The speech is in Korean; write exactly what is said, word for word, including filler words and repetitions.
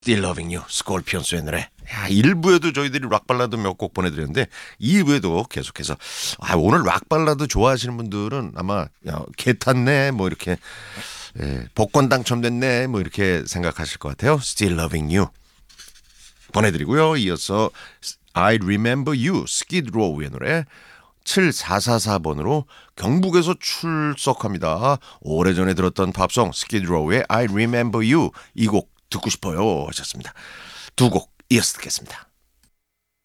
Still Loving You, 스콜피언스의 노래. 야, 일 부에도 저희들이 락발라드 몇 곡 보내드렸는데 이 부에도 계속해서 아, 오늘 락발라드 좋아하시는 분들은 아마 야, 개 탔네 뭐 이렇게 예, 복권 당첨됐네 뭐 이렇게 생각하실 것 같아요. Still Loving You 보내드리고요. 이어서 I Remember You, 스키드 로우의 노래 칠사사사 번으로 경북에서 출석합니다. 오래전에 들었던 팝송 스키드 로우의 I Remember You 이 곡 듣고 싶어요 하셨습니다. 두 곡 이어서 듣겠습니다.